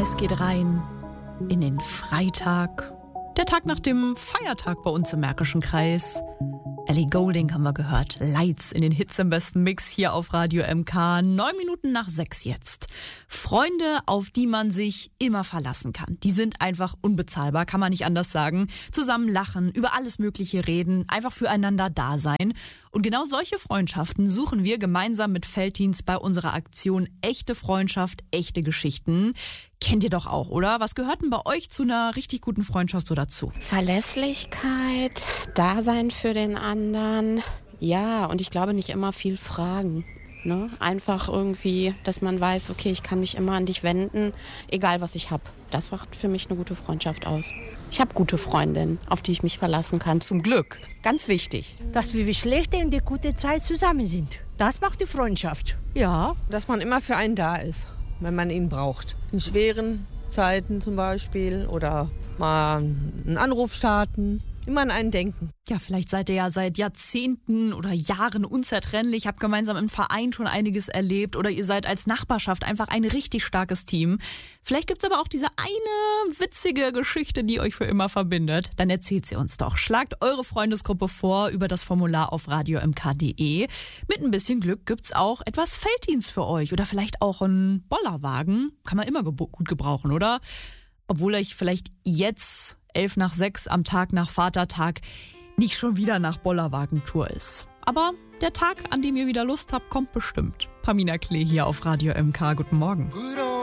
Es geht rein in den Freitag. Der Tag nach dem Feiertag bei uns im Märkischen Kreis. Ellie Goulding haben wir gehört. Lights in den Hits im besten Mix hier auf Radio MK. 9:09 jetzt. Freunde, auf die man sich immer verlassen kann. Die sind einfach unbezahlbar, kann man nicht anders sagen. Zusammen lachen, über alles Mögliche reden, einfach füreinander da sein. Und genau solche Freundschaften suchen wir gemeinsam mit Felddienst bei unserer Aktion Echte Freundschaft, echte Geschichten. Kennt ihr doch auch, oder? Was gehört denn bei euch zu einer richtig guten Freundschaft so dazu? Verlässlichkeit, Dasein für den anderen. Ja, und ich glaube nicht immer viel fragen. Ne? Einfach irgendwie, dass man weiß, okay, ich kann mich immer an dich wenden, egal was ich habe. Das macht für mich eine gute Freundschaft aus. Ich habe gute Freundinnen, auf die ich mich verlassen kann. Zum Glück. Ganz wichtig. Dass wir die schlechte und die gute Zeit zusammen sind. Das macht die Freundschaft. Ja. Dass man immer für einen da ist, wenn man ihn braucht. In schweren Zeiten zum Beispiel oder mal einen Anruf starten. Immer an einen denken. Ja, vielleicht seid ihr ja seit Jahrzehnten oder Jahren unzertrennlich, habt gemeinsam im Verein schon einiges erlebt oder ihr seid als Nachbarschaft einfach ein richtig starkes Team. Vielleicht gibt's aber auch diese eine witzige Geschichte, die euch für immer verbindet. Dann erzählt sie uns doch. Schlagt eure Freundesgruppe vor über das Formular auf radiomk.de. Mit ein bisschen Glück gibt's auch etwas Felddienst für euch oder vielleicht auch einen Bollerwagen. Kann man immer gut gebrauchen, oder? Obwohl euch vielleicht jetzt 5:11 am Tag nach Vatertag nicht schon wieder nach Bollerwagentour ist. Aber der Tag, an dem ihr wieder Lust habt, kommt bestimmt. Pamina Klee hier auf Radio MK. Guten Morgen.